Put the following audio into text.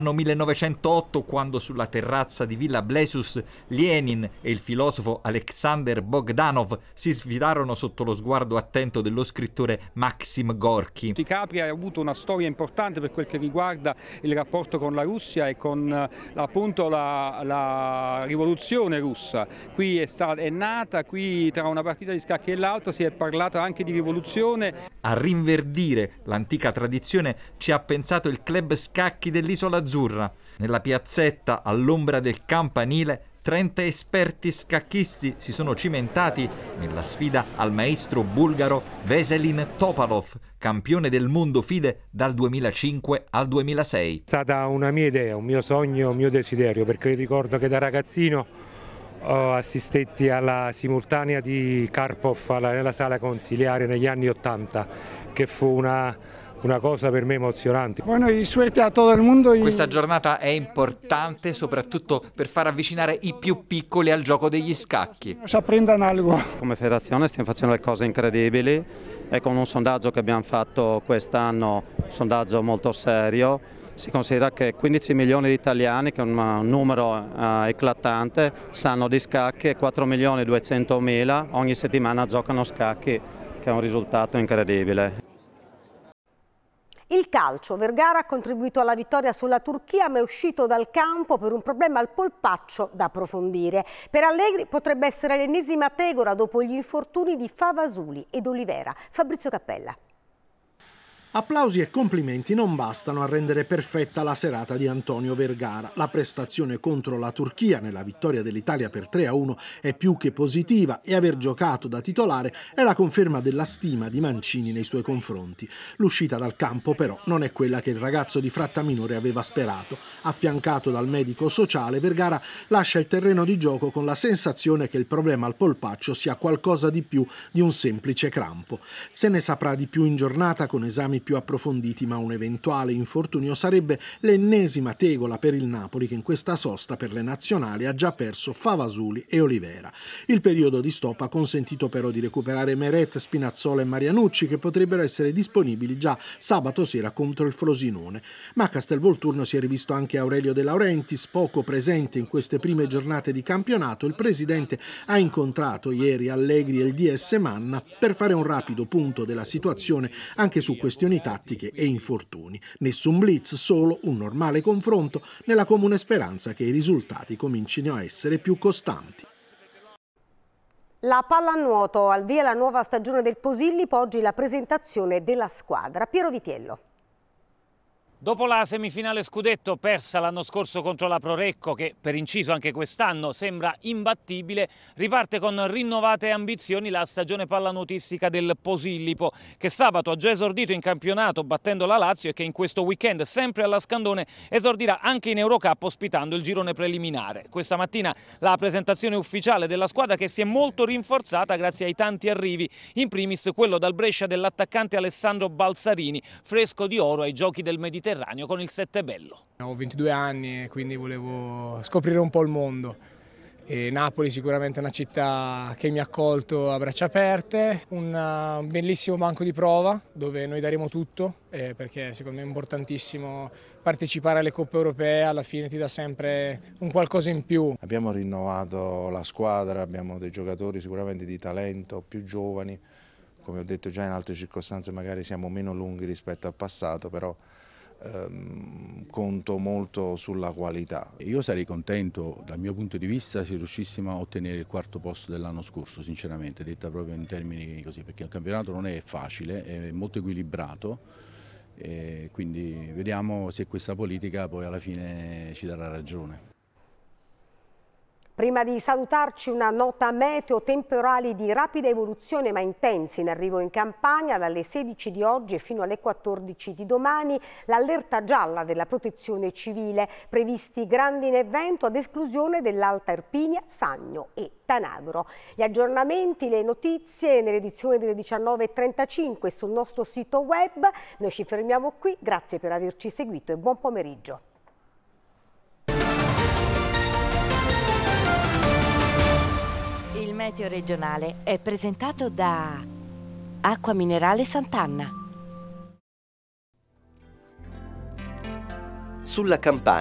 Anno 1908, quando sulla terrazza di Villa Blesus Lenin e il filosofo Alexander Bogdanov si sfidarono sotto lo sguardo attento dello scrittore Maxim Gorky. Capri ha avuto una storia importante per quel che riguarda il rapporto con la Russia e con appunto la rivoluzione russa. Qui è nata, qui tra una partita di scacchi e l'altra si è parlato anche di rivoluzione. A rinverdire l'antica tradizione ci ha pensato il club scacchi dell'Isola Azzurra. Nella piazzetta, all'ombra del campanile, 30 esperti scacchisti si sono cimentati nella sfida al maestro bulgaro Veselin Topalov, campione del mondo FIDE dal 2005 al 2006. È stata una mia idea, un mio sogno, un mio desiderio, perché ricordo che da ragazzino assistetti alla simultanea di Karpov nella sala consiliare negli anni '80, che fu una cosa per me emozionante. Bueno, y suerte a todo el mundo. Questa giornata è importante soprattutto per far avvicinare i più piccoli al gioco degli scacchi. Apprendano algo. Come federazione stiamo facendo delle cose incredibili e con un sondaggio che abbiamo fatto quest'anno, un sondaggio molto serio, si considera che 15 milioni di italiani, che è un numero eclatante, sanno di scacchi e 4.200.000 ogni settimana giocano scacchi, che è un risultato incredibile. Il calcio, Vergara ha contribuito alla vittoria sulla Turchia ma è uscito dal campo per un problema al polpaccio da approfondire. Per Allegri potrebbe essere l'ennesima tegora dopo gli infortuni di Favasuli ed Olivera. Fabrizio Cappella. Applausi e complimenti non bastano a rendere perfetta la serata di Antonio Vergara. La prestazione contro la Turchia nella vittoria dell'Italia per 3-1 è più che positiva e aver giocato da titolare è la conferma della stima di Mancini nei suoi confronti. L'uscita dal campo però non è quella che il ragazzo di Frattaminore aveva sperato. Affiancato dal medico sociale, Vergara lascia il terreno di gioco con la sensazione che il problema al polpaccio sia qualcosa di più di un semplice crampo. Se ne saprà di più in giornata con esami più approfonditi, ma un eventuale infortunio sarebbe l'ennesima tegola per il Napoli, che in questa sosta per le nazionali ha già perso Favasuli e Olivera. Il periodo di stop ha consentito però di recuperare Meret, Spinazzola e Marianucci, che potrebbero essere disponibili già sabato sera contro il Frosinone. Ma a Castelvolturno si è rivisto anche Aurelio De Laurentiis, poco presente in queste prime giornate di campionato. Il presidente ha incontrato ieri Allegri e il DS Manna per fare un rapido punto della situazione anche su questioni tattiche e infortuni. Nessun blitz, solo un normale confronto nella comune speranza che i risultati comincino a essere più costanti. La pallanuoto, al via la nuova stagione del Posillipo, oggi la presentazione della squadra. Piero Vitiello. Dopo la semifinale scudetto persa l'anno scorso contro la Prorecco, che per inciso anche quest'anno sembra imbattibile, riparte con rinnovate ambizioni la stagione pallanuotistica del Posillipo, che sabato ha già esordito in campionato battendo la Lazio e che in questo weekend, sempre alla Scandone, esordirà anche in Eurocup ospitando il girone preliminare. Questa mattina la presentazione ufficiale della squadra, che si è molto rinforzata grazie ai tanti arrivi, in primis quello dal Brescia dell'attaccante Alessandro Balsarini, fresco di oro ai giochi del Mediterraneo con il Settebello. Ho 22 anni e quindi volevo scoprire un po' il mondo. E Napoli sicuramente è una città che mi ha accolto a braccia aperte, un bellissimo banco di prova dove noi daremo tutto, perché secondo me è importantissimo partecipare alle coppe europee, alla fine ti dà sempre un qualcosa in più. Abbiamo rinnovato la squadra, abbiamo dei giocatori sicuramente di talento, più giovani, come ho detto già in altre circostanze magari siamo meno lunghi rispetto al passato, però conto molto sulla qualità. Io sarei contento dal mio punto di vista se riuscissimo a ottenere il quarto posto dell'anno scorso, sinceramente, detta proprio in termini così, perché il campionato non è facile, è molto equilibrato, e quindi vediamo se questa politica poi alla fine ci darà ragione. Prima di salutarci una nota meteo, temporali di rapida evoluzione ma intensi in arrivo in Campania dalle 16 di oggi e fino alle 14 di domani. L'allerta gialla della protezione civile, previsti grandine e vento ad esclusione dell'Alta Irpinia, Sagno e Tanagro. Gli aggiornamenti, le notizie nell'edizione delle 19.35 sul nostro sito web. Noi ci fermiamo qui, grazie per averci seguito e buon pomeriggio. Il meteo regionale è presentato da Acqua Minerale Sant'Anna. sulla Campania.